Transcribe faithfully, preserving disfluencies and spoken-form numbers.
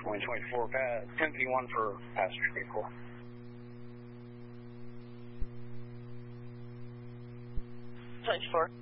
one twenty-four, ten fifty-one for passenger vehicle. twenty-four.